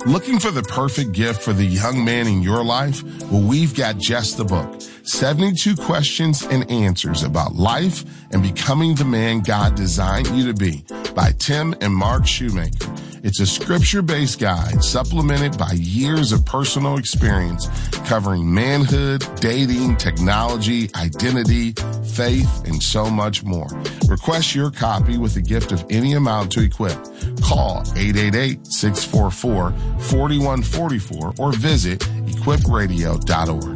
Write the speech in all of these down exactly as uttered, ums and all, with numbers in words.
Looking for the perfect gift for the young man in your life? Well, we've got just the book, seventy-two Questions and Answers About Life and Becoming the Man God Designed You to Be by Tim and Mark Shoemaker. It's a scripture-based guide supplemented by years of personal experience covering manhood, dating, technology, identity, faith, and so much more. Request your copy with a gift of any amount to equip. Call eight eight eight, six four four, four one four four or visit equip radio dot org.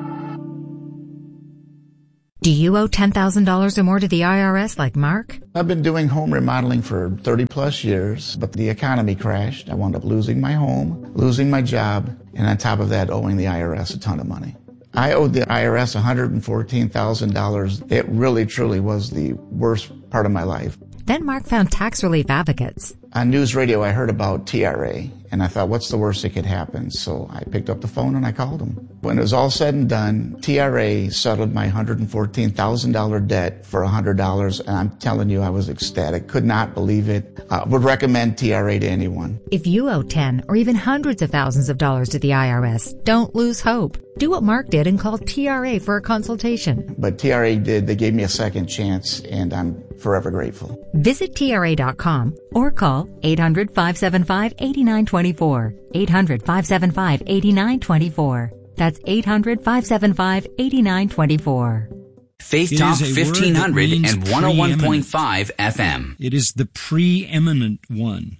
Do you owe ten thousand dollars or more to the I R S like Mark? I've been doing home remodeling for thirty plus years, but the economy crashed. I wound up losing my home, losing my job, and on top of that, owing the I R S a ton of money. I owed the I R S one hundred fourteen thousand dollars. It really, truly was the worst part of my life. Then Mark found tax relief advocates. On news radio, I heard about T R A, and I thought, what's the worst that could happen? So I picked up the phone and I called them. When it was all said and done, T R A settled my one hundred fourteen thousand dollars debt for one hundred dollars, and I'm telling you, I was ecstatic. Could not believe it. I would recommend T R A to anyone. If you owe ten or even hundreds of thousands of dollars to the I R S, don't lose hope. Do what Mark did and call T R A for a consultation. But T R A did. They gave me a second chance, and I'm forever grateful. Visit T R A dot com or call eight hundred, five seven five, eight nine two four. eight hundred, five seven five, eight nine two four. That's eight hundred, five seven five, eight nine two four. Faith Talk fifteen hundred and one oh one point five F M. It is the preeminent one.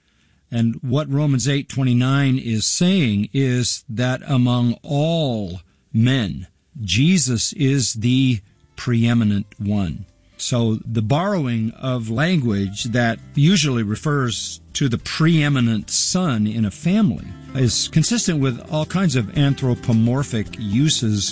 And what Romans eight twenty-nine is saying is that among all men, Jesus is the preeminent one. So the borrowing of language that usually refers to the preeminent son in a family is consistent with all kinds of anthropomorphic uses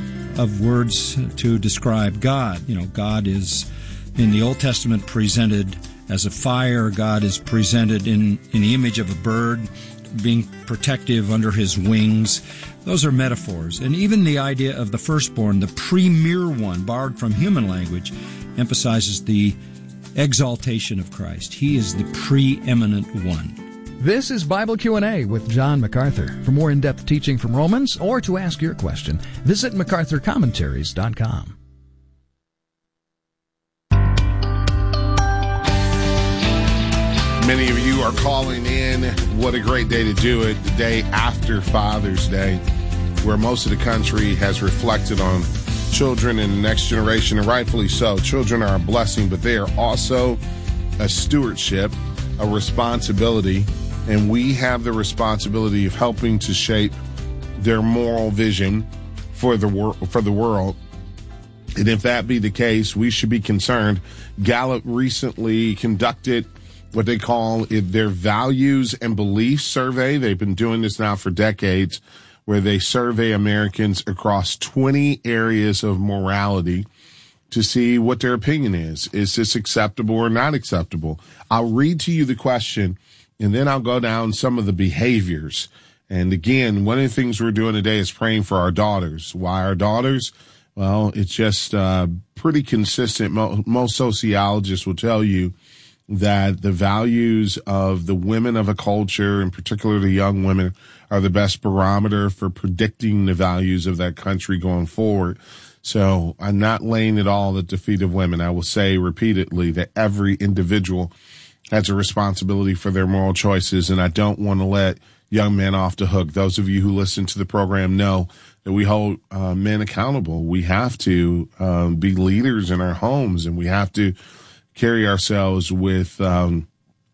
of words to describe God. You know, God is in the Old Testament presented as a fire. God is presented in, in the image of a bird being protective under his wings. Those are metaphors. And even the idea of the firstborn, the premier one, borrowed from human language, emphasizes the exaltation of Christ. He is the preeminent one. This is Bible Q and A with John MacArthur. For more in-depth teaching from Romans or to ask your question, visit macarthur commentaries dot com. Many of you are calling in. What a great day to do it, the day after Father's Day, where most of the country has reflected on children and the next generation, and rightfully so. Children are a blessing, but they are also a stewardship, a responsibility, and we have the responsibility of helping to shape their moral vision for the wor- for the world. And if that be the case, we should be concerned. Gallup recently conducted what they call their values and beliefs survey. They've been doing this now for decades, where they survey Americans across twenty areas of morality to see what their opinion is. Is this acceptable or not acceptable? I'll read to you the question, and then I'll go down some of the behaviors. And again, one of the things we're doing today is praying for our daughters. Why our daughters? Well, it's just uh, pretty consistent. Most sociologists will tell you that the values of the women of a culture, in particular the young women, are the best barometer for predicting the values of that country going forward. So I'm not laying it all at the feet of women. I will say repeatedly that every individual has a responsibility for their moral choices, and I don't want to let young men off the hook. Those of you who listen to the program know that we hold uh, men accountable. We have to um, be leaders in our homes, and we have to carry ourselves with um,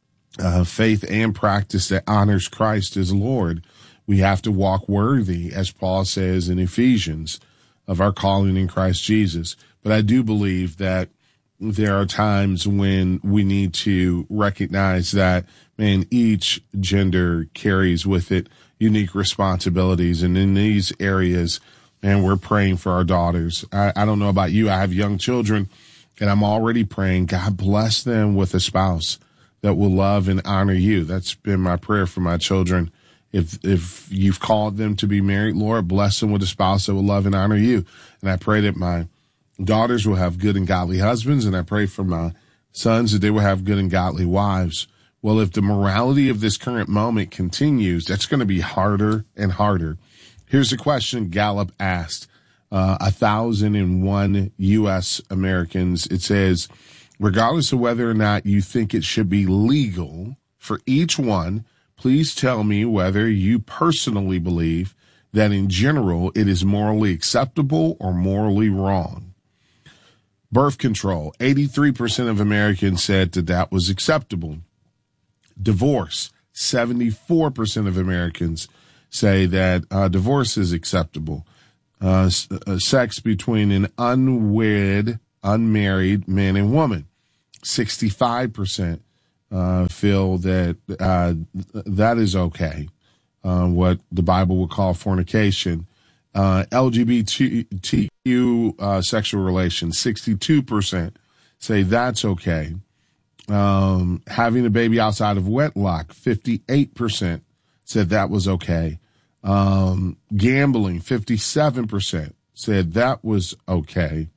uh, faith and practice that honors Christ as Lord. We have to walk worthy, as Paul says in Ephesians, of our calling in Christ Jesus. But I do believe that there are times when we need to recognize that, man, each gender carries with it unique responsibilities. And in these areas, man, we're praying for our daughters. I, I don't know about you. I have young children, and I'm already praying, God bless them with a spouse that will love and honor you. That's been my prayer for my children. If if you've called them to be married, Lord, bless them with a spouse that will love and honor you. And I pray that my daughters will have good and godly husbands, and I pray for my sons that they will have good and godly wives. Well, if the morality of this current moment continues, that's going to be harder and harder. Here's a question Gallup asked uh, one thousand one U S Americans. It says, regardless of whether or not you think it should be legal for each one, please tell me whether you personally believe that in general it is morally acceptable or morally wrong. Birth control, eighty-three percent of Americans said that that was acceptable. Divorce, seventy-four percent of Americans say that uh, divorce is acceptable. Uh, s- uh, sex between an unwed, unmarried man and woman, sixty-five percent uh, feel that uh, that is okay, uh, what the Bible would call fornication. Uh, L G B T Q uh, sexual relations, sixty-two percent say that's okay. Um, having a baby outside of wedlock, fifty-eight percent said that was okay. Um, gambling, fifty-seven percent said that was okay.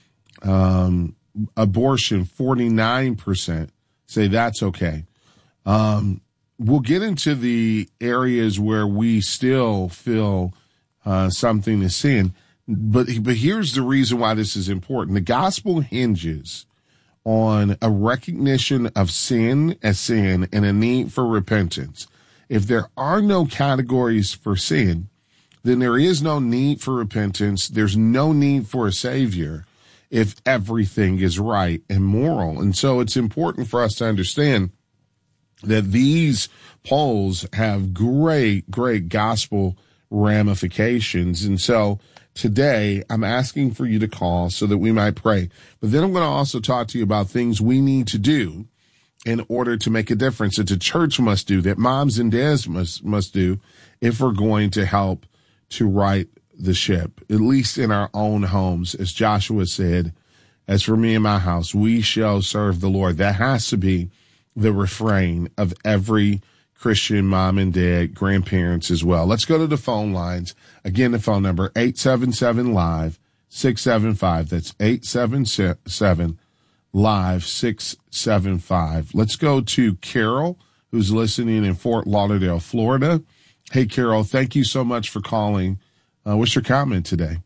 Um, abortion, forty-nine percent say that's okay. Um, we'll get into the areas where we still feel uh, something is sin, but, but here's the reason why this is important. The gospel hinges on a recognition of sin as sin and a need for repentance. If there are no categories for sin, then there is no need for repentance. There's no need for a savior if everything is right and moral. And so it's important for us to understand that these polls have great, great gospel ramifications. And so today, I'm asking for you to call so that we might pray. But then I'm going to also talk to you about things we need to do in order to make a difference, that the church must do, that moms and dads must must do if we're going to help to right the ship, at least in our own homes. As Joshua said, as for me and my house, we shall serve the Lord. That has to be the refrain of every Christian mom and dad, grandparents as well. Let's go to the phone lines. Again, the phone number, eight seven seven, live, six seven five. That's eight seven seven, live, six seven five. Let's go to Carol, who's listening in Fort Lauderdale, Florida. Hey, Carol, thank you so much for calling. Uh, what's your comment today?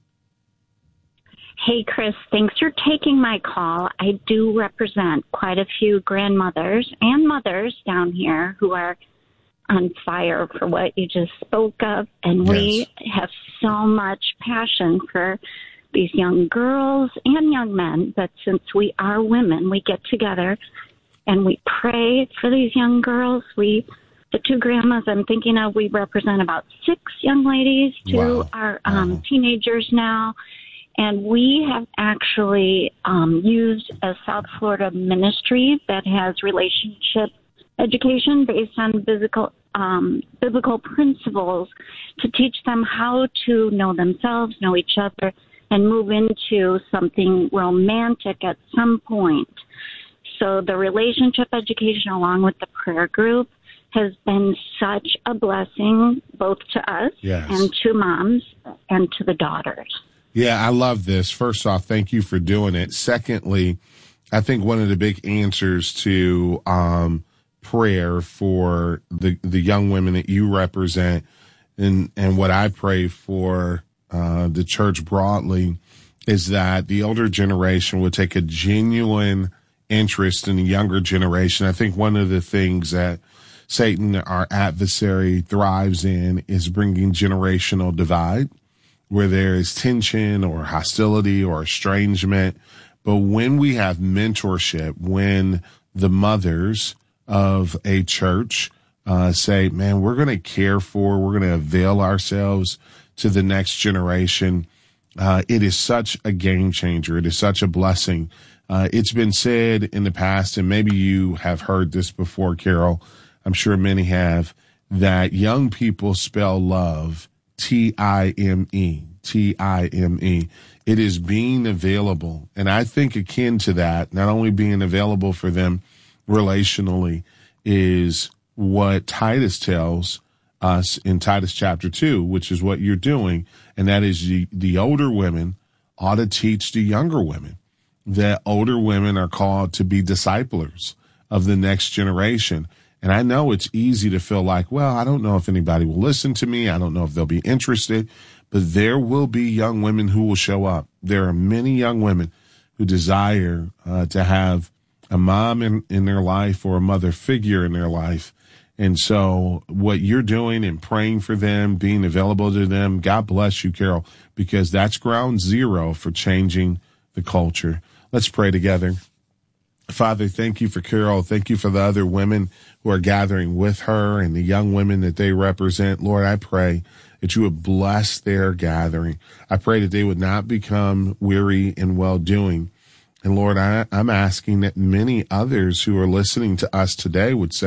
Hey, Chris, thanks for taking my call. I do represent quite a few grandmothers and mothers down here who are on fire for what you just spoke of. And yes, we have so much passion for these young girls and young men. But since we are women, we get together and we pray for these young girls. We, the two grandmas I'm thinking of, we represent about six young ladies. Two wow. are um, wow. teenagers now. And we have actually um, used a South Florida ministry that has relationship education based on biblical, um, biblical principles to teach them how to know themselves, know each other, and move into something romantic at some point. So the relationship education along with the prayer group has been such a blessing both to us yes. and to moms and to the daughters. Yeah, I love this. First off, thank you for doing it. Secondly, I think one of the big answers to um, prayer for the, the young women that you represent and, and what I pray for uh, the church broadly is that the older generation would take a genuine interest in the younger generation. I think one of the things that Satan, our adversary, thrives in is bringing generational divide, where there is tension or hostility or estrangement. But when we have mentorship, when the mothers of a church uh, say, man, we're going to care for, we're going to avail ourselves to the next generation, uh, it is such a game changer. It is such a blessing. Uh, it's been said in the past, and maybe you have heard this before, Carol, I'm sure many have, that young people spell love T I M E, T I M E. It is being available. And I think akin to that, not only being available for them relationally, is what Titus tells us in Titus chapter two, which is what you're doing. And that is the, the older women ought to teach the younger women that older women are called to be disciplers of the next generation. And I know it's easy to feel like, well, I don't know if anybody will listen to me. I don't know if they'll be interested, but there will be young women who will show up. There are many young women who desire uh, to have a mom in, in their life or a mother figure in their life. And so what you're doing and praying for them, being available to them, God bless you, Carol, because that's ground zero for changing the culture. Let's pray together. Father, thank you for Carol. Thank you for the other women who are gathering with her and the young women that they represent. Lord, I pray that you would bless their gathering. I pray that they would not become weary in well-doing. And Lord, I, I'm asking that many others who are listening to us today would say,